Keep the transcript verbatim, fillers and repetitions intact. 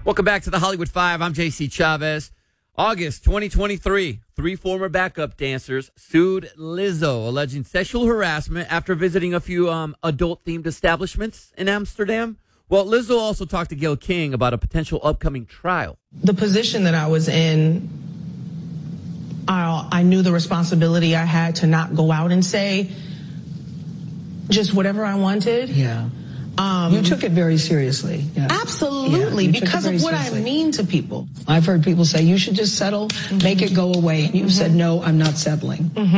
Welcome back to the Hollywood Five. I'm J C Chavez. August twenty twenty-three, three former backup dancers sued Lizzo, alleging sexual harassment after visiting a few um, adult-themed establishments in Amsterdam. Well, Lizzo also talked to Gayle King about a potential upcoming trial. The position that I was in, I, I knew the responsibility I had to not go out and say just whatever I wanted. Yeah. Um, you took it very seriously. Yeah. Absolutely, yeah, because of what seriously. I mean to people. I've heard people say, you should just settle, mm-hmm. make it go away. And you mm-hmm. said, no, I'm not settling. Mm-hmm.